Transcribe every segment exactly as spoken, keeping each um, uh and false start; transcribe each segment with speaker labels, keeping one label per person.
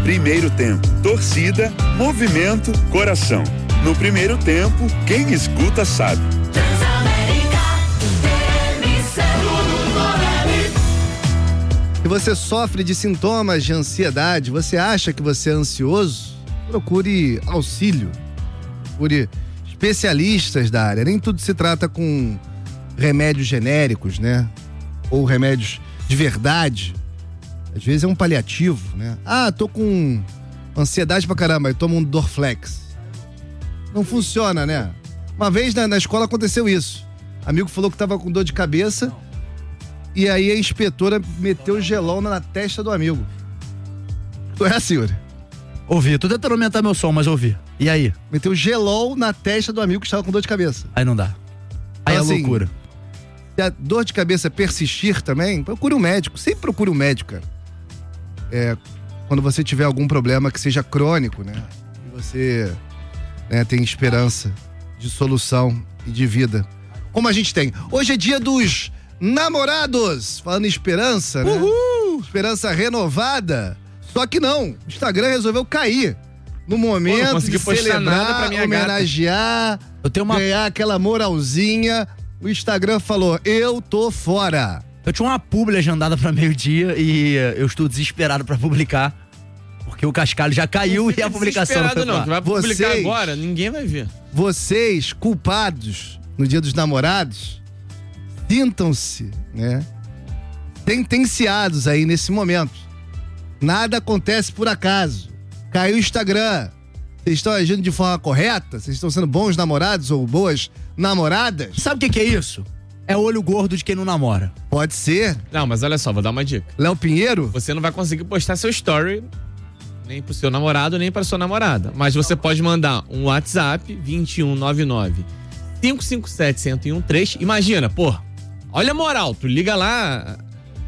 Speaker 1: Primeiro tempo, torcida, movimento, coração. No primeiro tempo, quem escuta sabe.
Speaker 2: Se você sofre de sintomas de ansiedade, você acha que você é ansioso? Procure auxílio. Procure especialistas da área. Nem tudo se trata com remédios genéricos, né? Ou remédios de verdade. Às vezes é um paliativo, né? Ah, tô com ansiedade pra caramba, eu tomo um Dorflex. Não funciona, né? Uma vez na, na escola aconteceu isso. Amigo falou que tava com dor de cabeça e aí a inspetora meteu gelol na testa do amigo. Tu é assim, Yuri?
Speaker 3: Ouvi, tô tentando aumentar meu som, mas ouvi. E aí?
Speaker 2: Meteu gelol na testa do amigo que estava com dor de cabeça.
Speaker 3: Aí não dá. Aí
Speaker 2: então,
Speaker 3: é
Speaker 2: assim,
Speaker 3: loucura.
Speaker 2: Se a dor de cabeça persistir também, procure um médico. Sempre procure um médico, cara. É, quando você tiver algum problema que seja crônico, né? E você, né, tem esperança de solução e de vida. Como a gente tem. Hoje é dia dos namorados. Falando em esperança, né? Uhul! Esperança renovada. Só que não. O Instagram resolveu cair. No momento
Speaker 4: Pô,
Speaker 2: de celebrar, pra minha homenagear,
Speaker 3: eu tenho uma...
Speaker 2: ganhar aquela moralzinha, o Instagram falou, eu tô fora.
Speaker 3: Eu tinha uma publi agendada pra meio-dia e eu estou desesperado pra publicar, porque o cascalho já caiu e a publicação não foi
Speaker 4: não, que vai publicar
Speaker 2: Vocês-
Speaker 4: agora, ninguém vai ver.
Speaker 2: Vocês, culpados no dia dos namorados, sintam-se, né, sentenciados aí nesse momento. Nada acontece por acaso. Caiu o Instagram. Vocês estão agindo de forma correta? Vocês estão sendo bons namorados ou boas namoradas?
Speaker 3: Sabe o que, que é isso? É olho gordo de quem não namora.
Speaker 2: Pode ser.
Speaker 4: Não, mas olha só, vou dar uma dica.
Speaker 2: Léo Pinheiro?
Speaker 4: Você não vai conseguir postar seu story nem pro seu namorado, nem pra sua namorada. Mas você pode mandar um WhatsApp vinte e um nove nove, cinco cinco sete, um zero um três. Imagina, pô, olha a moral, tu liga lá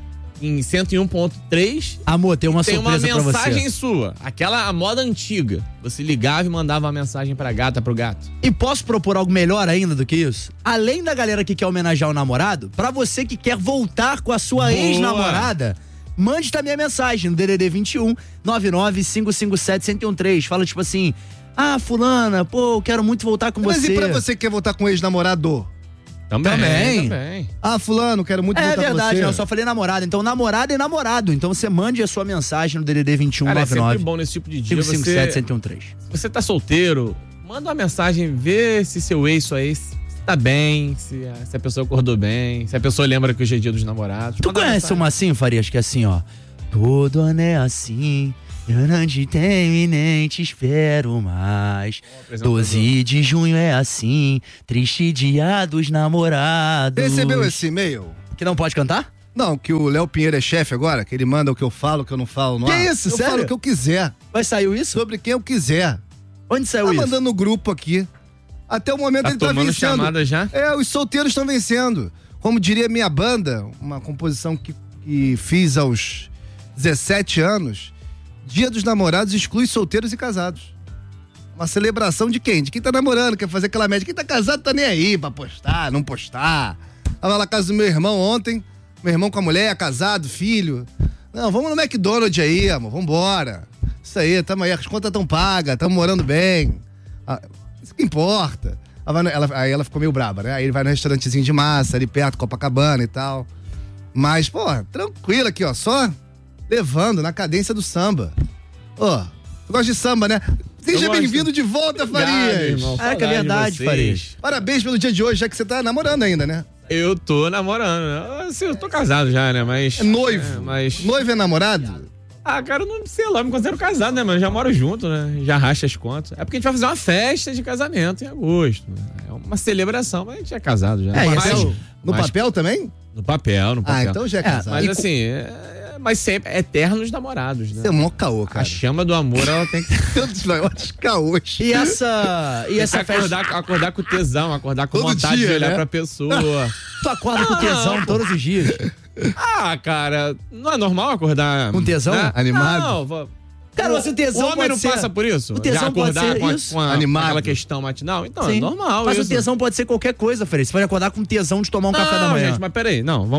Speaker 4: em cento e um ponto três.
Speaker 3: Amor, tem uma
Speaker 4: tem uma
Speaker 3: surpresa pra você.
Speaker 4: mensagem sua, aquela a moda antiga. Você ligava e mandava uma mensagem pra gata, pro gato.
Speaker 3: E posso propor algo melhor ainda do que isso? Além da galera que quer homenagear o namorado, pra você que quer voltar com a sua
Speaker 4: Boa.
Speaker 3: ex-namorada, mande também a mensagem no D D D vinte e um nove nove cinco cinco sete um zero um três. Fala tipo assim, ah, fulana, pô, eu quero muito voltar com
Speaker 2: Mas
Speaker 3: você.
Speaker 2: e pra você que quer voltar com o ex-namorado?
Speaker 4: Também.
Speaker 3: Também.
Speaker 4: também.
Speaker 2: Ah, fulano, quero muito
Speaker 3: É
Speaker 2: voltar
Speaker 3: verdade,
Speaker 2: com você.
Speaker 3: não, eu só falei namorado. Então, namorada e namorado. Então, você mande a sua mensagem no D D D vinte e um
Speaker 4: Cara, é
Speaker 3: nove
Speaker 4: sempre
Speaker 3: nove
Speaker 4: bom nesse tipo de dia
Speaker 3: cinco cinco sete
Speaker 4: você...
Speaker 3: um zero um três.
Speaker 4: Se você tá solteiro, manda uma mensagem, vê se seu ex, sua ex tá bem, se a, se a pessoa acordou bem, se a pessoa lembra que hoje é dia dos namorados.
Speaker 3: Tu
Speaker 4: Manda
Speaker 3: conhece
Speaker 4: mensagem.
Speaker 3: uma assim, Farias, que é assim, ó. Todo ano é assim, eu não te tenho e nem te espero mais. doze de junho é assim, triste dia dos namorados.
Speaker 2: Recebeu esse e-mail?
Speaker 3: Que não pode cantar?
Speaker 2: Não, que o Léo Pinheiro é chefe agora, que ele manda o que eu falo, o que eu não falo no
Speaker 3: Que
Speaker 2: ar.
Speaker 3: isso,
Speaker 2: eu
Speaker 3: sério?
Speaker 2: falo o que eu quiser,
Speaker 3: Mas saiu isso?
Speaker 2: sobre quem eu quiser.
Speaker 3: Onde saiu
Speaker 2: Tá
Speaker 3: isso?
Speaker 2: mandando no grupo aqui. Até o momento
Speaker 4: Tá
Speaker 2: ele tá
Speaker 4: tomando
Speaker 2: vencendo.
Speaker 4: chamada já?
Speaker 2: É, os solteiros estão vencendo. Como diria minha banda, uma composição que, que fiz aos dezessete anos, Dia dos Namorados exclui solteiros e casados. Uma celebração de quem? De quem tá namorando, quer fazer aquela média. Quem tá casado tá nem aí pra postar, não postar. Tava lá na casa do meu irmão ontem, meu irmão com a mulher, casado, filho. Não, vamos no McDonald's aí, amor, vambora. Isso aí, tamo aí, as contas tão pagas, tamo morando bem. Ah, isso que importa. Ela vai no- ela- aí ela ficou meio braba, né? Aí ele vai no restaurantezinho de massa, ali perto, Copacabana e tal. Mas, pô, tranquilo aqui, ó, só levando na cadência do samba. Ô, tu gosta de samba, né? Seja
Speaker 4: Eu gosto.
Speaker 2: bem-vindo de volta, Farias.
Speaker 4: irmão.
Speaker 3: Ah, que é
Speaker 4: Saudade de
Speaker 3: verdade,
Speaker 4: vocês.
Speaker 3: Farias.
Speaker 2: Parabéns pelo dia de hoje, já que você tá namorando ainda, né?
Speaker 4: Eu tô namorando, né? Assim, eu tô casado já, né? Mas.
Speaker 2: É noivo.
Speaker 4: É, mas.
Speaker 2: Noivo é namorado?
Speaker 4: Ah, cara, eu não sei lá, eu me considero casado, né, mano? Já moro junto, né? Já racha as contas. É porque a gente vai fazer uma festa de casamento em agosto. Né? É uma celebração, mas a gente é casado já.
Speaker 3: É,
Speaker 4: mas,
Speaker 3: esse é o-
Speaker 2: No
Speaker 4: mas-
Speaker 2: papel também?
Speaker 4: No papel, no papel.
Speaker 2: Ah, então já é casado.
Speaker 4: Mas
Speaker 2: E
Speaker 4: assim, é, mas sempre eternos namorados, né?
Speaker 2: Você é mó caô, cara.
Speaker 4: A chama do amor, ela tem que.
Speaker 2: Tantos maiores caôs.
Speaker 3: E essa, e essa
Speaker 4: Tem que acordar,
Speaker 3: festa...
Speaker 4: acordar com tesão, acordar com
Speaker 2: Todo
Speaker 4: vontade
Speaker 2: dia,
Speaker 4: de olhar
Speaker 2: né?
Speaker 4: pra pessoa.
Speaker 3: Tu acorda com tesão todos os dias.
Speaker 4: Ah, cara, não é normal acordar.
Speaker 3: Com tesão?
Speaker 4: né?
Speaker 2: Animado?
Speaker 4: Não, vó-
Speaker 3: Cara, mas o tesão
Speaker 4: o homem
Speaker 3: pode
Speaker 4: não
Speaker 3: ser...
Speaker 4: passa por isso?
Speaker 3: O tesão
Speaker 4: Já acordar
Speaker 3: pode ser
Speaker 4: com, a-
Speaker 3: isso.
Speaker 4: com a-
Speaker 2: Animado.
Speaker 4: com aquela questão matinal? Então,
Speaker 3: Sim.
Speaker 4: é normal
Speaker 3: Mas
Speaker 4: isso.
Speaker 3: o tesão pode ser qualquer coisa, Fred. Você pode acordar com tesão de tomar um
Speaker 4: não,
Speaker 3: café da manhã.
Speaker 4: gente, mas peraí. Não, vamos lá.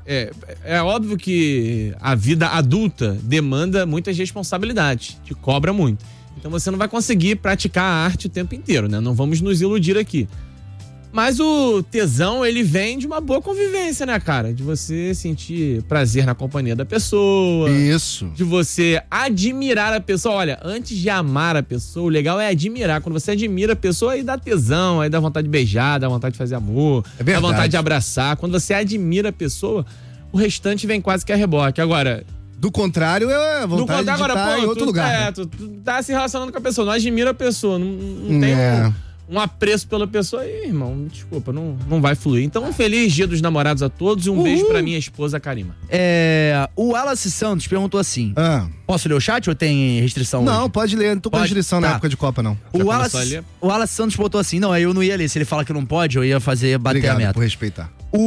Speaker 4: é, é óbvio que a vida adulta demanda muitas responsabilidades, te cobra muito. Então você não vai conseguir praticar a arte o tempo inteiro, né? Não vamos nos iludir aqui. Mas o tesão, ele vem de uma boa convivência, né, cara? De você sentir prazer na companhia da pessoa.
Speaker 2: Isso.
Speaker 4: De você admirar a pessoa. Olha, antes de amar a pessoa, o legal é admirar. Quando você admira a pessoa, aí dá tesão, aí dá vontade de beijar, dá vontade de fazer amor,
Speaker 2: é verdade.
Speaker 4: Dá vontade de abraçar. Quando você admira a pessoa, o restante vem quase que a reboque. Agora...
Speaker 2: Do contrário, é vontade
Speaker 4: contrário,
Speaker 2: de
Speaker 4: agora,
Speaker 2: estar
Speaker 4: pô,
Speaker 2: em outro
Speaker 4: tu,
Speaker 2: lugar.
Speaker 4: É,
Speaker 2: né?
Speaker 4: tu, tu tá se relacionando com a pessoa, não admira a pessoa, não, não tem
Speaker 2: É.
Speaker 4: um, um apreço pela pessoa aí, irmão, desculpa, não, não vai fluir. Então, um feliz Dia dos Namorados a todos e um
Speaker 3: Uhul.
Speaker 4: beijo pra minha esposa, Karima.
Speaker 3: É, o Wallace Santos perguntou assim:
Speaker 2: Ah.
Speaker 3: posso ler o chat ou tem restrição
Speaker 2: Não,
Speaker 3: hoje?
Speaker 2: pode ler. Não tô com
Speaker 3: Pode?
Speaker 2: restrição na
Speaker 3: Tá.
Speaker 2: época de Copa, não.
Speaker 3: O
Speaker 4: Já
Speaker 3: Wallace,
Speaker 4: começou a ler?
Speaker 3: o Wallace Santos botou assim: não, aí eu não ia ler. Se ele fala que não pode, eu ia fazer bater
Speaker 2: Obrigado
Speaker 3: a meta.
Speaker 2: por respeitar.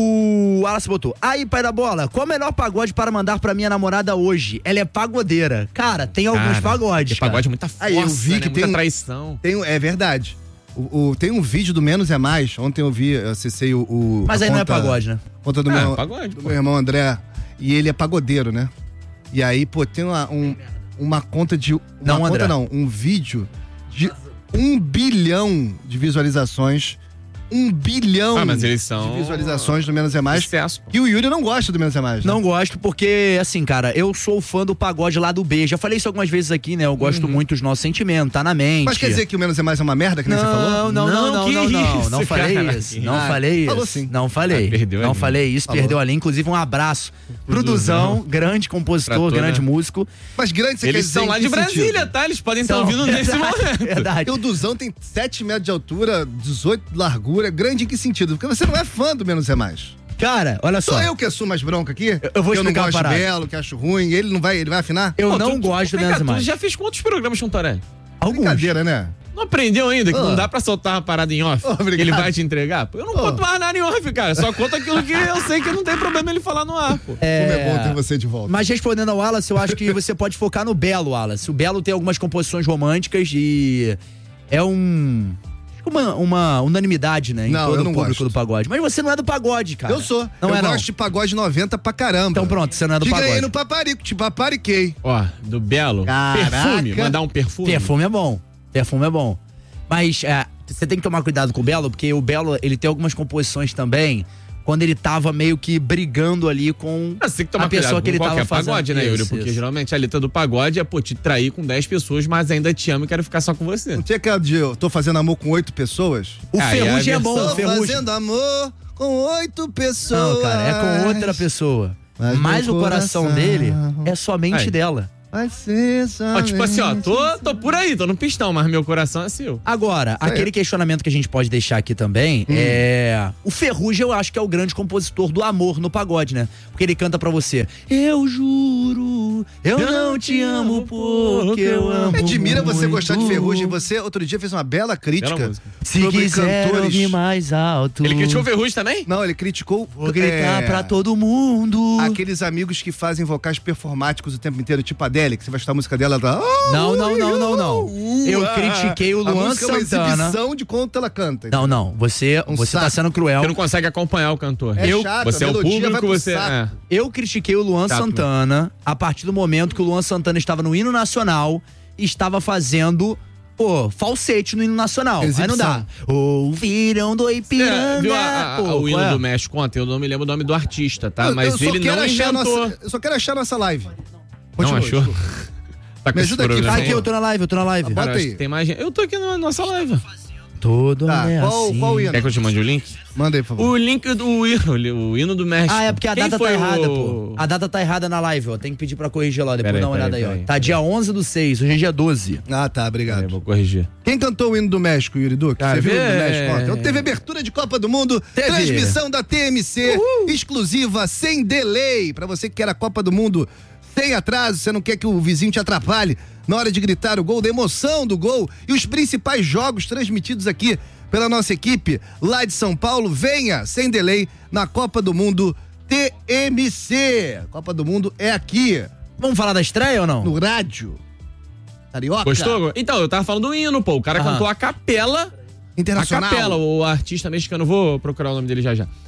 Speaker 3: O Wallace botou: aí, pai da bola, qual o melhor pagode para mandar pra minha namorada hoje? Ela é pagodeira. Cara, tem alguns
Speaker 4: Cara,
Speaker 3: pagodes.
Speaker 4: Tem
Speaker 3: cara.
Speaker 4: pagode muita força,
Speaker 2: Aí, eu vi
Speaker 4: né?
Speaker 2: que
Speaker 4: muita
Speaker 2: tem um-
Speaker 4: traição.
Speaker 2: Tem, um- é verdade. O, o- tem um vídeo do Menos é Mais. Ontem eu vi, eu acessei o. o
Speaker 3: Mas
Speaker 2: a
Speaker 3: aí não é
Speaker 2: conta-
Speaker 3: pagode, né?
Speaker 2: Conta do,
Speaker 4: É,
Speaker 2: meu,
Speaker 4: pagode,
Speaker 2: do
Speaker 4: pô.
Speaker 2: meu irmão André. E ele é pagodeiro, né? E aí, pô, tem uma, um- uma conta de. Uma
Speaker 3: Não,
Speaker 2: conta
Speaker 3: André.
Speaker 2: não, um vídeo de um bilhão de visualizações. Um bilhão
Speaker 4: Ah, mas eles são...
Speaker 2: de visualizações do Menos é Mais.
Speaker 4: Sucesso, pô.
Speaker 2: E o Yuri não gosta do Menos é Mais. Né?
Speaker 3: Não gosto porque, assim, cara, eu sou fã do pagode lá do B. Já falei isso algumas vezes aqui, né? Eu gosto muito dos nossos sentimentos, tá na mente.
Speaker 2: Mas quer dizer que o Menos é Mais é uma merda, que nem
Speaker 3: não,
Speaker 2: você falou?
Speaker 3: não, não,
Speaker 4: Não,
Speaker 3: não,
Speaker 4: que
Speaker 3: não, não,
Speaker 4: isso,
Speaker 3: não falei
Speaker 4: cara.
Speaker 3: isso, não
Speaker 2: Ah,
Speaker 3: falei isso,
Speaker 2: falou sim.
Speaker 3: não falei,
Speaker 4: Ah, perdeu a
Speaker 3: não
Speaker 4: linha.
Speaker 3: falei isso,
Speaker 2: Falou.
Speaker 3: perdeu ali, inclusive um abraço pro Duzão, grande compositor,
Speaker 4: Trator,
Speaker 3: grande
Speaker 4: né?
Speaker 3: músico.
Speaker 2: Mas grande você quer
Speaker 4: Eles
Speaker 2: dizer
Speaker 4: são
Speaker 2: em
Speaker 4: lá
Speaker 2: que
Speaker 4: de Brasília,
Speaker 2: sentido?
Speaker 4: tá? Eles podem estar
Speaker 3: Então,
Speaker 4: ouvindo nesse
Speaker 3: verdade,
Speaker 4: momento.
Speaker 3: verdade.
Speaker 2: E o Duzão tem sete metros de altura, dezoito de largura. Grande em que sentido? Porque você não é fã do Menos é Mais.
Speaker 3: Cara, olha só,
Speaker 2: Sou eu que assumo mais bronca aqui?
Speaker 3: eu vou
Speaker 2: que eu não
Speaker 3: explicar a
Speaker 2: gosto de
Speaker 3: parada.
Speaker 2: Belo, que acho ruim. Ele não vai, ele vai afinar?
Speaker 3: eu
Speaker 4: Pô,
Speaker 3: não
Speaker 4: tu- tu-
Speaker 3: gosto do
Speaker 4: vem cá,
Speaker 3: Menos é
Speaker 4: tu
Speaker 3: Mais.
Speaker 4: já fez quantos programas com o Torelli?
Speaker 3: Alguns.
Speaker 2: Brincadeira, né?
Speaker 4: Não aprendeu ainda que
Speaker 2: Ah.
Speaker 4: não dá pra soltar uma parada em off?
Speaker 2: Oh, obrigado.
Speaker 4: que ele vai te entregar? Pô, eu não
Speaker 2: Oh.
Speaker 4: conto mais nada em off, cara. Só conto aquilo que eu sei que não tem problema ele falar no ar, pô.
Speaker 2: Como é bom ter você de volta.
Speaker 3: Mas respondendo ao Wallace, eu acho que você pode focar no Belo, Wallace. O Belo tem algumas composições românticas e é um... Uma, uma unanimidade, né? Em
Speaker 2: Não,
Speaker 3: todo
Speaker 2: eu
Speaker 3: o
Speaker 2: não
Speaker 3: público
Speaker 2: gosto.
Speaker 3: do pagode. Mas você não é do pagode, cara.
Speaker 2: Eu sou.
Speaker 3: Não
Speaker 2: eu
Speaker 3: é, não.
Speaker 2: gosto de pagode noventa pra caramba.
Speaker 3: Então pronto, você não é do
Speaker 2: Te ganhei
Speaker 3: pagode.
Speaker 2: no paparico, te papariquei.
Speaker 4: Ó, do Belo.
Speaker 2: Caraca.
Speaker 4: Perfume. Mandar um perfume.
Speaker 3: Perfume é bom. Perfume é bom. Mas é, você tem que tomar cuidado com o Belo, porque o Belo, ele tem algumas composições também, quando ele tava meio que brigando ali com
Speaker 4: Ah, você tem que tomar
Speaker 3: a pessoa
Speaker 4: cuidado
Speaker 3: que ele
Speaker 4: com
Speaker 3: tava
Speaker 4: qualquer
Speaker 3: fazendo.
Speaker 4: pagode, né, Yuri?
Speaker 3: Isso,
Speaker 4: Porque
Speaker 3: isso.
Speaker 4: geralmente a letra do pagode é, pô, te trair com dez pessoas, mas ainda te amo e quero ficar só com você.
Speaker 2: Não tinha aquela de eu tô fazendo amor com oito pessoas?
Speaker 3: O
Speaker 4: Aí é
Speaker 3: Ferrugem
Speaker 4: a
Speaker 3: é bom,
Speaker 4: versão-
Speaker 3: o
Speaker 2: Tô
Speaker 3: Ferrugem.
Speaker 2: fazendo amor com oito pessoas.
Speaker 3: Não, cara, é com outra pessoa.
Speaker 2: Mas
Speaker 3: Mas,
Speaker 2: meu
Speaker 3: o coração,
Speaker 2: coração
Speaker 3: dele é somente
Speaker 4: Aí.
Speaker 3: dela.
Speaker 2: Vai ser
Speaker 4: Ó, tipo assim, ó,
Speaker 2: somente-
Speaker 4: tô, tô por aí, tô no pistão, mas meu coração é seu.
Speaker 3: Agora,
Speaker 2: aí.
Speaker 3: aquele questionamento que a gente pode deixar aqui também é... O Ferrugem, eu acho que é o grande compositor do amor no pagode, né? Porque ele canta pra você: eu juro, eu não te amo porque eu amo
Speaker 2: Me admira você
Speaker 3: muito.
Speaker 2: gostar de Ferrugem. Você, outro dia, fez uma bela crítica
Speaker 4: Bela música.
Speaker 3: Se
Speaker 2: sobre
Speaker 3: quiser
Speaker 2: cantores.
Speaker 3: ouvir mais alto,
Speaker 4: Ele criticou o Ferrugem também?
Speaker 2: Não, ele criticou
Speaker 3: vou gritar
Speaker 2: é,
Speaker 3: pra todo mundo.
Speaker 2: aqueles amigos que fazem vocais performáticos o tempo inteiro, tipo a Adele, que você vai escutar a música dela, ela tá...
Speaker 3: Não, não, não, não, não. Eu critiquei o
Speaker 2: A
Speaker 3: Luan
Speaker 2: música é uma
Speaker 3: Santana.
Speaker 2: exibição de quanto ela canta.
Speaker 3: Não, não. Você,
Speaker 2: Um
Speaker 3: você tá
Speaker 2: saco.
Speaker 3: sendo cruel.
Speaker 4: Você não consegue acompanhar o cantor.
Speaker 2: É
Speaker 4: eu,
Speaker 2: chato,
Speaker 4: você
Speaker 2: a
Speaker 4: é o
Speaker 2: melodia vai
Speaker 4: público,
Speaker 2: pro
Speaker 4: você.
Speaker 2: saco.
Speaker 4: É.
Speaker 3: Eu critiquei o Luan
Speaker 4: Chato,
Speaker 3: Santana a partir do momento que o Luan Santana estava no hino nacional e estava fazendo, pô, falsete no hino nacional. Aí não dá. Ouviram do Ipiranga.
Speaker 4: É, viu a- a-
Speaker 3: pô,
Speaker 4: o hino
Speaker 3: qual é?
Speaker 4: do México ontem? Eu não me lembro o nome do artista, tá?
Speaker 2: Eu-
Speaker 4: Mas
Speaker 2: eu só
Speaker 4: ele
Speaker 2: quero
Speaker 4: não
Speaker 2: achar
Speaker 4: inventou.
Speaker 2: Nossa, eu só quero achar nossa live.
Speaker 4: Não
Speaker 2: Continua,
Speaker 4: achou?
Speaker 2: desculpa.
Speaker 4: Tá com
Speaker 2: Me
Speaker 4: esse
Speaker 2: ajuda aqui,
Speaker 4: problema
Speaker 3: Ah,
Speaker 2: vai
Speaker 4: aí?
Speaker 3: aqui, eu tô na live, eu tô na live.
Speaker 2: Bota
Speaker 4: Cara, eu acho
Speaker 2: aí.
Speaker 4: que tem mais gente. Eu tô aqui na nossa live.
Speaker 3: Todo
Speaker 2: Tá,
Speaker 3: é
Speaker 2: qual,
Speaker 3: assim.
Speaker 2: qual hino?
Speaker 4: Quer que eu te mande o link?
Speaker 2: Manda aí, por favor.
Speaker 4: O link do hino, o hino do México.
Speaker 3: Ah, é porque a
Speaker 4: Quem
Speaker 3: data tá
Speaker 4: foi
Speaker 3: errada,
Speaker 4: o-
Speaker 3: pô. A data tá errada na live, ó. Tem que pedir pra corrigir lá, depois
Speaker 4: Pera aí,
Speaker 3: dá uma
Speaker 4: pera
Speaker 3: olhada
Speaker 4: aí,
Speaker 3: aí,
Speaker 4: pera
Speaker 3: ó.
Speaker 4: aí.
Speaker 3: Tá dia onze do seis, hoje é dia doze.
Speaker 2: Ah, tá,
Speaker 4: É,
Speaker 2: obrigado.
Speaker 4: vou corrigir.
Speaker 2: Quem cantou o hino do México, Yuri Duque?
Speaker 4: Cara,
Speaker 2: Você viu o hino do
Speaker 4: é-
Speaker 2: México ontem? Teve abertura de Copa do Mundo,
Speaker 3: Teve.
Speaker 2: transmissão da T M C, exclusiva, sem delay. Pra você que quer a Copa do Mundo sem atraso, você não quer que o vizinho te atrapalhe na hora de gritar o gol, da emoção do gol e os principais jogos transmitidos aqui pela nossa equipe lá de São Paulo. Venha sem delay na Copa do Mundo T M C. A Copa do Mundo é aqui,
Speaker 3: Vamos falar da estreia ou não?
Speaker 2: no rádio. Carioca.
Speaker 4: Gostou? Então, eu tava falando do hino, pô. O cara
Speaker 3: Aham.
Speaker 4: cantou a capela. A
Speaker 2: Internacional.
Speaker 4: capela, o artista mexicano, vou procurar o nome dele já já.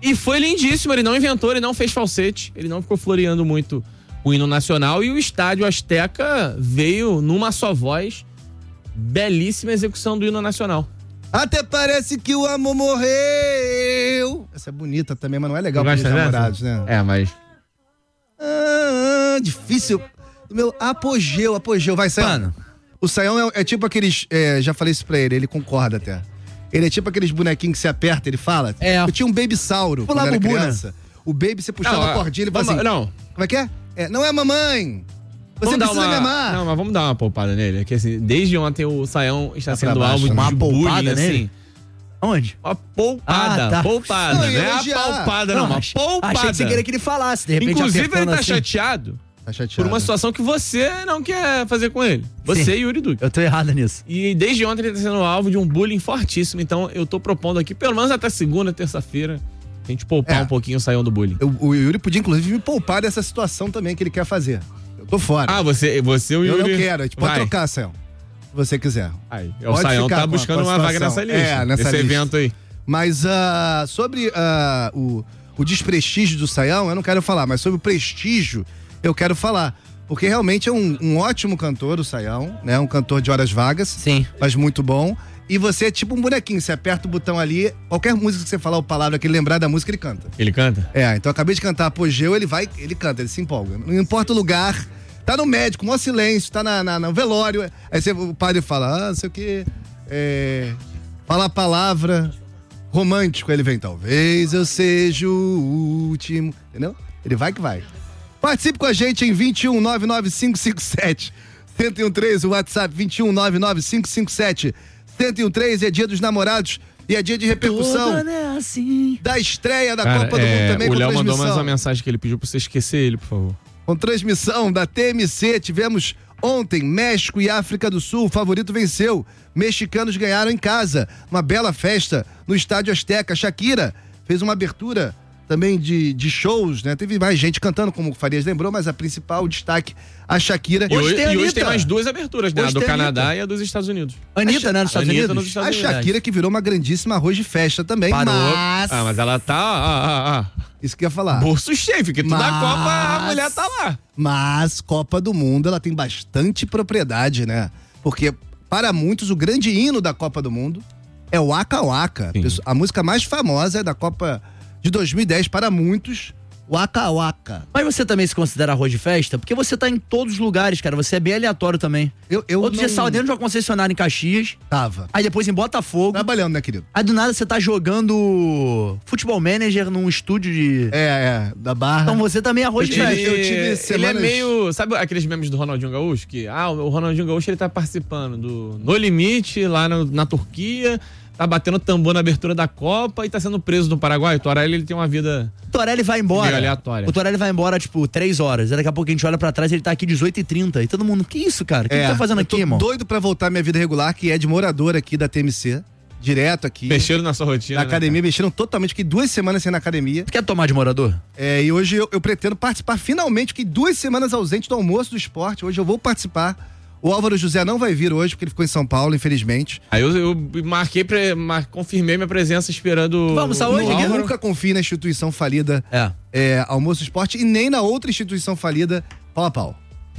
Speaker 4: E foi lindíssimo, ele não inventou, ele não fez falsete, ele não ficou floreando muito o hino nacional e o estádio Azteca veio numa só voz, belíssima execução do hino nacional.
Speaker 2: Até parece que o amor morreu. Essa é bonita também, mas não é legal para os
Speaker 4: Gosta dessa?
Speaker 2: namorados, né?
Speaker 4: É, mas...
Speaker 2: Ah, difícil. Meu apogeu, apogeu. Vai, Sayão.
Speaker 3: Mano.
Speaker 2: O Sayão é, é tipo aqueles... é, já falei isso pra ele, ele concorda até. Ele é tipo aqueles bonequinhos que você aperta, ele fala.
Speaker 3: É.
Speaker 2: Eu tinha um babysauro quando
Speaker 3: Lá,
Speaker 2: era
Speaker 3: Bubu,
Speaker 2: criança. O baby, você puxava
Speaker 4: Não,
Speaker 2: a cordinha, ele fala
Speaker 4: vamos-
Speaker 2: assim...
Speaker 4: não.
Speaker 2: Como é que é? É, não é mamãe. Você
Speaker 4: Vamos dar
Speaker 2: precisa
Speaker 4: uma...
Speaker 2: me amar.
Speaker 4: Não, mas vamos dar uma poupada nele. É que assim, desde ontem o Sayão está
Speaker 2: Tá pra
Speaker 4: sendo
Speaker 2: baixo,
Speaker 4: alvo de
Speaker 2: né?
Speaker 3: Uma
Speaker 4: bullying,
Speaker 3: poupada
Speaker 4: assim.
Speaker 3: nele? Onde?
Speaker 4: Uma poupada,
Speaker 3: Ah, tá.
Speaker 4: poupada.
Speaker 2: Não,
Speaker 4: Não,
Speaker 2: eu ia
Speaker 4: é a
Speaker 2: elogiar.
Speaker 4: palpada, não, uma
Speaker 3: ach-
Speaker 4: poupada.
Speaker 3: Achei que você queria que ele falasse, de repente
Speaker 4: Inclusive, ele
Speaker 3: apertando
Speaker 4: tá
Speaker 3: assim.
Speaker 4: chateado
Speaker 2: Tá chateado.
Speaker 4: por uma situação que você não quer fazer com ele. Você
Speaker 3: Sim.
Speaker 4: e Yuri Duque.
Speaker 3: Eu tô errado nisso.
Speaker 4: E desde ontem ele tá sendo alvo de um bullying fortíssimo. Então eu tô propondo aqui, pelo menos até segunda, terça-feira, a gente poupar
Speaker 2: É.
Speaker 4: um pouquinho o Sayão do bullying.
Speaker 2: Eu- o Yuri podia, inclusive, me poupar dessa situação também que ele quer fazer. Eu tô fora.
Speaker 4: Ah, você, você e o
Speaker 2: eu
Speaker 4: Yuri...
Speaker 2: não quero. A gente pode
Speaker 4: Vai.
Speaker 2: trocar, Sayão. Se você quiser.
Speaker 4: Aí, o
Speaker 2: Pode
Speaker 4: Sayão
Speaker 2: ficar
Speaker 4: tá
Speaker 2: com a-
Speaker 4: buscando
Speaker 2: com a
Speaker 4: uma vaga
Speaker 2: situação.
Speaker 4: nessa lista.
Speaker 2: É, nessa
Speaker 4: Esse
Speaker 2: lista.
Speaker 4: evento aí.
Speaker 2: Mas ah, sobre ah, o, o desprestígio do Sayão, eu não quero falar, mas sobre o prestígio, eu quero falar. Porque realmente é um, um ótimo cantor, o Sayão, né? Um cantor de horas vagas.
Speaker 3: Sim.
Speaker 2: Mas muito bom. E você é tipo um bonequinho, você aperta o botão ali, qualquer música que você falar o palavra que ele lembrar da música, ele canta.
Speaker 4: Ele canta?
Speaker 2: É, então eu acabei de cantar Apogeu, ele vai, ele canta, ele se empolga. Não importa o lugar, tá no médico, maior silêncio, tá na, na- no velório. Aí você, o padre fala, ah, não sei o quê. É, fala a palavra romântico, aí ele vem, talvez eu seja o último. Entendeu? Ele vai que vai. Participe com a gente em vinte e um nove nove cinco cinco sete um zero um três, o WhatsApp vinte e um nove nove cinco cinco sete um zero um três, é dia dos namorados e é dia de repercussão
Speaker 3: Tudo é assim.
Speaker 2: da estreia da
Speaker 4: Cara,
Speaker 2: Copa do
Speaker 4: é,
Speaker 2: Mundo também
Speaker 4: o
Speaker 2: com
Speaker 4: Léo mandou mais
Speaker 2: transmissão.
Speaker 4: uma mensagem que ele pediu pra você esquecer ele, por favor.
Speaker 2: Com transmissão da T M C, tivemos ontem México e África do Sul, o favorito venceu. Mexicanos ganharam em casa, uma bela festa no Estádio Azteca. Shakira fez uma abertura também de, de shows, né? Teve mais gente cantando, como o Farias lembrou, mas a principal destaque, a Shakira.
Speaker 4: E
Speaker 3: Hoje
Speaker 4: hoje,
Speaker 3: tem
Speaker 4: e hoje
Speaker 3: Anitta.
Speaker 4: tem mais duas aberturas, né?
Speaker 3: Hoje
Speaker 4: A do
Speaker 3: tem
Speaker 4: Canadá
Speaker 3: Anitta.
Speaker 4: e a dos Estados Unidos.
Speaker 3: Anitta, né, nos Estados
Speaker 4: Anitta
Speaker 3: Unidos?
Speaker 4: nos Estados
Speaker 2: A
Speaker 4: Unidos.
Speaker 2: Shakira que virou uma grandíssima arroz de festa também,
Speaker 3: Parou.
Speaker 2: mas...
Speaker 4: Ah, mas ela tá. Ah, ah, ah.
Speaker 2: Isso que eu ia falar.
Speaker 4: Bolso cheio, porque tudo da
Speaker 2: Mas-
Speaker 4: Copa, a mulher tá lá.
Speaker 2: Mas Copa do Mundo, ela tem bastante propriedade, né? Porque para muitos o grande hino da Copa do Mundo é o Waka Waka.
Speaker 4: Sim.
Speaker 2: A música mais famosa é da Copa de dois mil e dez para muitos, Waka Waka.
Speaker 3: Mas você também se considera arroz de festa? Porque você tá em todos os lugares, cara. Você é bem aleatório também.
Speaker 2: Eu, eu
Speaker 3: Outro dia
Speaker 2: não
Speaker 3: saiu dentro de uma concessionária em Caxias,
Speaker 2: tava
Speaker 3: aí depois em Botafogo.
Speaker 2: trabalhando, né, querido?
Speaker 3: Aí do nada você tá jogando Futebol Manager num estúdio de...
Speaker 2: É, é, da Barra.
Speaker 3: Então você também é arroz de
Speaker 2: Eu
Speaker 3: festa.
Speaker 2: tive- eu tive
Speaker 4: ele é
Speaker 2: semanas-
Speaker 4: meio. Sabe aqueles memes do Ronaldinho Gaúcho? Que, ah, o Ronaldinho Gaúcho ele tá participando do No Limite, lá no- na Turquia, tá batendo tambor na abertura da Copa e tá sendo preso no Paraguai. O Torelli ele tem uma vida.
Speaker 3: O Torelli vai embora.
Speaker 4: Meio aleatória.
Speaker 3: O Torelli vai embora, tipo, três horas. Aí daqui a pouco a gente olha pra trás e ele tá aqui dezoito e trinta. E todo mundo, que isso, cara? O que, que tá fazendo
Speaker 2: eu
Speaker 3: aqui,
Speaker 2: tô
Speaker 3: irmão?
Speaker 2: doido pra voltar à minha vida regular, que é de morador aqui da T M C, direto aqui.
Speaker 4: Mexendo na sua rotina.
Speaker 2: Na
Speaker 4: né,
Speaker 2: academia, mexeram totalmente, fiquei duas semanas sem ir na academia.
Speaker 3: Tu quer tomar de morador?
Speaker 2: É, e hoje eu, eu pretendo participar finalmente, fiquei duas semanas ausente do almoço do esporte. Hoje eu vou participar. O Álvaro José não vai vir hoje, porque ele ficou em São Paulo, infelizmente.
Speaker 4: Aí eu, eu marquei, pre, mar, confirmei minha presença esperando.
Speaker 3: Vamos almoçar
Speaker 4: o
Speaker 3: hoje,
Speaker 2: Eu
Speaker 4: Álvaro.
Speaker 2: nunca confio na instituição falida
Speaker 3: É.
Speaker 2: é, Almoço do Esporte e nem na outra instituição falida, pau a pau.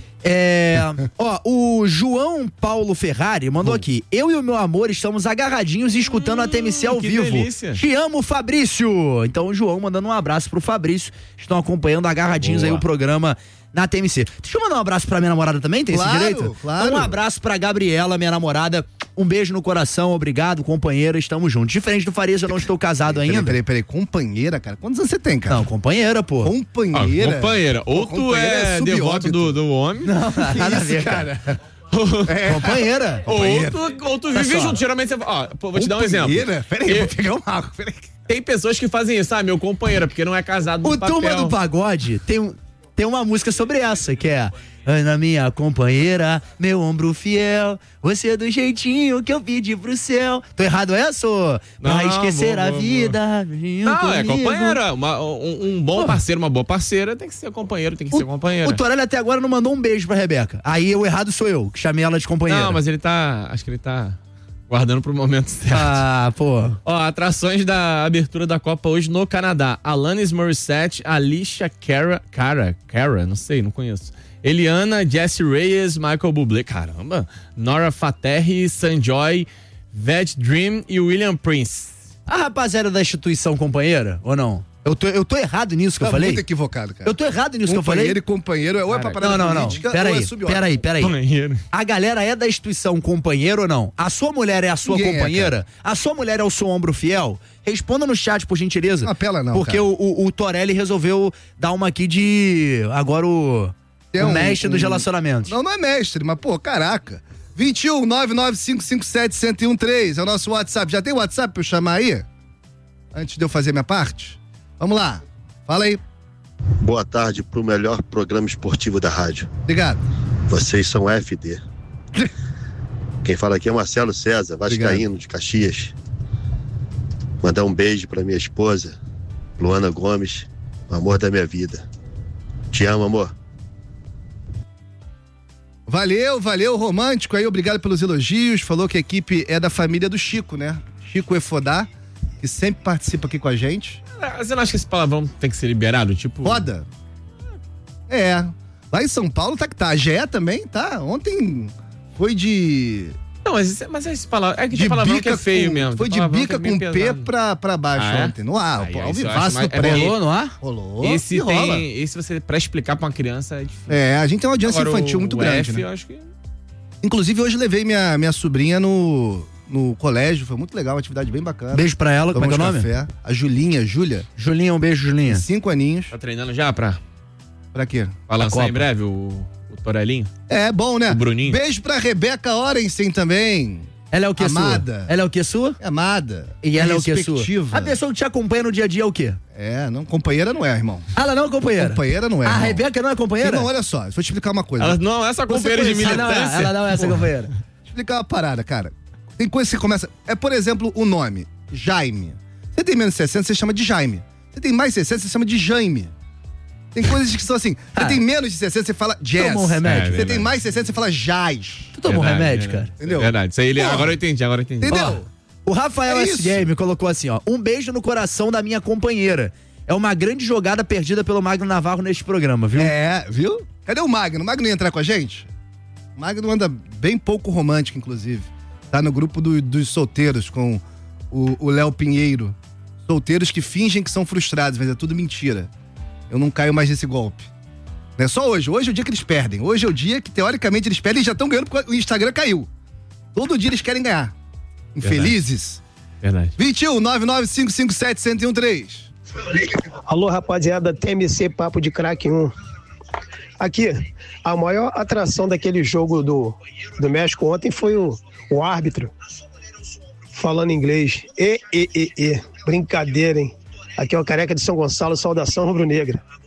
Speaker 3: É. Ó, o João Paulo Ferrari mandou aqui. Eu e o meu amor estamos agarradinhos e escutando a T M C ao
Speaker 4: que
Speaker 3: vivo.
Speaker 4: delícia.
Speaker 3: Te amo, Fabrício. Então o João mandando um abraço pro Fabrício. Estão acompanhando agarradinhos
Speaker 4: Boa.
Speaker 3: aí o programa na T M C. Deixa eu mandar um abraço pra minha namorada também, tem
Speaker 2: Claro,
Speaker 3: esse direito?
Speaker 2: claro.
Speaker 3: Então um abraço pra Gabriela, minha namorada. Um beijo no coração, obrigado, companheira, estamos juntos. Diferente do Farias, eu não estou casado
Speaker 2: Peraí,
Speaker 3: ainda.
Speaker 2: peraí, peraí, companheira, cara? Quantos anos você tem, cara?
Speaker 3: Não, companheira, pô.
Speaker 4: Ah,
Speaker 2: Companheira?
Speaker 4: companheira. Ou
Speaker 2: Pô,
Speaker 4: tu
Speaker 2: companheira
Speaker 4: é,
Speaker 2: é subóbito.
Speaker 4: devoto do, do homem.
Speaker 3: Não, nada a
Speaker 2: Isso,
Speaker 3: ver, cara. Companheira.
Speaker 4: Ou
Speaker 2: Companheira.
Speaker 4: tu, ou tu
Speaker 3: Olha
Speaker 4: vive
Speaker 3: só.
Speaker 4: junto. Geralmente você. Ó, pô, vou te dar um exemplo.
Speaker 2: Companheira? Peraí, eu
Speaker 4: Eu-
Speaker 2: vou pegar o Marco, peraí.
Speaker 4: Tem pessoas que fazem isso, ah, meu companheiro, porque não é casado no
Speaker 3: O
Speaker 4: papel.
Speaker 3: Turma do Pagode tem, um, tem uma música sobre essa, que é Ana, minha companheira, meu ombro fiel, você é do jeitinho que eu pedi pro céu. Tô errado essa? Ou
Speaker 4: Não,
Speaker 3: vai esquecer
Speaker 4: boa,
Speaker 3: a
Speaker 4: boa,
Speaker 3: vida?
Speaker 4: Não, é companheira. Uma- um, um bom parceiro, uma boa parceira tem que ser companheiro, tem que ser companheira.
Speaker 3: O Torelli até agora não mandou um beijo pra Rebeca. Aí o errado sou eu, que chamei ela de companheira.
Speaker 4: Não, mas ele tá. Acho que ele tá Guardando pro momento certo.
Speaker 3: Ah, pô.
Speaker 4: Ó, atrações da abertura da Copa hoje no Canadá. Alanis Morissette, Alicia Cara, Cara, Cara, não sei, não conheço. Eliana, Jessie Reyes, Michael Bublé, caramba. Nora Faterri, Sanjoy, Ved Dream e William Prince.
Speaker 3: A rapaziada da instituição companheira, ou não? Eu tô, eu tô errado nisso que
Speaker 2: Tá
Speaker 3: eu falei?
Speaker 2: muito equivocado, cara.
Speaker 3: Eu tô errado nisso que eu falei?
Speaker 2: Companheiro e companheiro, ou é pra parada
Speaker 3: Não, não, não.
Speaker 2: política,
Speaker 3: Pera
Speaker 2: ou
Speaker 3: aí,
Speaker 2: é subordem.
Speaker 3: pera aí, pera aí.
Speaker 4: Companheiro.
Speaker 3: A galera é da instituição companheiro ou não? A sua mulher é a sua
Speaker 2: Ninguém é,
Speaker 3: companheira? A sua mulher é o seu ombro fiel? Responda no chat, por gentileza.
Speaker 2: Não apela não,
Speaker 3: Porque
Speaker 2: cara.
Speaker 3: o, o, o Torelli resolveu dar uma aqui de... Agora o,
Speaker 2: Tem
Speaker 3: o
Speaker 2: um-
Speaker 3: mestre dos
Speaker 2: um-
Speaker 3: relacionamentos.
Speaker 2: Não, não é mestre, mas, pô, caraca. vinte e um, nove nove cinco cinco sete, um zero um três é o nosso WhatsApp. Já tem WhatsApp pra eu chamar aí? Antes de eu fazer minha parte? Vamos lá. Fala aí.
Speaker 5: Boa tarde pro melhor programa esportivo da rádio.
Speaker 2: Obrigado.
Speaker 5: Vocês são F D. Quem fala aqui é Marcelo César, vascaíno
Speaker 2: Obrigado.
Speaker 5: de Caxias. Mandar um beijo pra minha esposa, Luana Gomes, o amor da minha vida. Te amo, amor.
Speaker 2: Valeu, valeu, romântico aí, obrigado pelos elogios. Falou que a equipe é da família do Chico, né? Chico Efodá, que sempre participa aqui com a gente.
Speaker 4: Você não acha que esse palavrão tem que ser liberado? Tipo.
Speaker 2: Foda. É. Lá em São Paulo tá que tá. A G E também tá. Ontem foi de.
Speaker 4: Não, mas, esse- mas esse palavrão. É que
Speaker 2: De
Speaker 4: tem palavrão que
Speaker 2: bica
Speaker 4: é feio
Speaker 2: com,
Speaker 4: mesmo.
Speaker 2: Foi
Speaker 4: Tem
Speaker 2: de
Speaker 4: palavrão
Speaker 2: bica
Speaker 4: que é bem
Speaker 2: com P
Speaker 4: pesado.
Speaker 2: pra, pra baixo
Speaker 4: Ah, é?
Speaker 2: ontem. No ar,
Speaker 4: Aí,
Speaker 2: pô.
Speaker 4: aí,
Speaker 2: Ao
Speaker 4: isso eu
Speaker 2: vivaço
Speaker 4: acho
Speaker 2: no
Speaker 4: mais- é
Speaker 2: pré.
Speaker 4: porque-
Speaker 3: Rolou no ar?
Speaker 2: Rolou.
Speaker 4: Esse
Speaker 2: e rola.
Speaker 4: tem. Esse você, pra explicar pra uma criança, é difícil.
Speaker 2: É, a gente tem uma audiência
Speaker 4: Agora,
Speaker 2: infantil
Speaker 4: o
Speaker 2: muito
Speaker 4: F,
Speaker 2: grande, né?
Speaker 4: eu acho que.
Speaker 2: Inclusive, hoje levei minha, minha sobrinha no, no colégio. Foi muito legal, uma atividade bem bacana.
Speaker 3: Beijo pra ela, como é que é o
Speaker 2: Tomamos
Speaker 3: nome?
Speaker 2: café. A Julinha, Júlia,
Speaker 3: Julinha, um beijo, Julinha.
Speaker 2: cinco aninhos.
Speaker 4: Tá treinando já pra,
Speaker 2: Pra quê?
Speaker 4: pra lançar
Speaker 3: Copa.
Speaker 4: em breve o, o Torelinho?
Speaker 2: É, bom, né?
Speaker 4: O Bruninho.
Speaker 2: Beijo pra Rebeca Orensen também.
Speaker 3: Ela é o que
Speaker 2: Amada.
Speaker 3: sua? Ela é o que sua?
Speaker 2: É amada.
Speaker 3: E ela é o que sua?
Speaker 2: Respectiva.
Speaker 3: A pessoa que te acompanha no dia a dia é o quê?
Speaker 2: É, não, companheira não é, irmão.
Speaker 3: Ela não é companheira?
Speaker 2: Companheira não é,
Speaker 3: A
Speaker 2: irmão.
Speaker 3: Rebeca não é companheira?
Speaker 2: Irmão, olha só, deixa eu te explicar uma coisa.
Speaker 4: Ela não é essa companheira de
Speaker 2: conhece-
Speaker 3: Ah, não, é,
Speaker 4: militância.
Speaker 3: ela não é essa
Speaker 2: Porra.
Speaker 3: companheira.
Speaker 2: Deixa eu explicar uma parada, cara. Tem coisa que você começa... É, por exemplo, o nome. Jaime. Você tem menos de sessenta, você chama de Jaime. Você tem mais de sessenta, você chama de Jaime. Tem coisas que são assim. Você
Speaker 3: Ah.
Speaker 2: tem menos de sessenta, você fala Jazz.
Speaker 3: Tomou um remédio?
Speaker 4: É,
Speaker 2: Você
Speaker 4: verdade.
Speaker 2: tem mais de sessenta, você fala Jazz.
Speaker 3: Tu tomou
Speaker 4: Verdade,
Speaker 3: remédio,
Speaker 4: verdade.
Speaker 3: cara?
Speaker 2: Entendeu?
Speaker 4: Verdade. Isso aí ele.
Speaker 2: Porra.
Speaker 4: Agora eu entendi, agora eu entendi.
Speaker 2: Entendeu?
Speaker 3: Ó, o Rafael
Speaker 2: É
Speaker 3: S.
Speaker 2: isso.
Speaker 3: Game colocou assim, ó. Um beijo no coração da minha companheira. É uma grande jogada perdida pelo Magno Navarro neste programa, viu?
Speaker 2: É, viu? Cadê o Magno? O Magno ia entrar com a gente? O Magno anda bem pouco romântico, inclusive. Tá no grupo do- dos solteiros com o o Léo Pinheiro. Solteiros que fingem que são frustrados, mas é tudo mentira. Eu não caio mais nesse golpe. Não é só hoje. Hoje é o dia que eles perdem. Hoje é o dia que, teoricamente, eles perdem e já estão ganhando porque o Instagram caiu. Todo dia eles querem ganhar. Infelizes.
Speaker 4: Verdade.
Speaker 2: vinte e um, nove nove cinco cinco sete, um zero um três.
Speaker 6: Alô, rapaziada, T M C Papo de Craque um. Aqui, a maior atração daquele jogo do, do México ontem foi o, o árbitro falando inglês. E, e, e, e. Brincadeira, hein? Aqui é o Careca de São Gonçalo, saudação rubro-negra.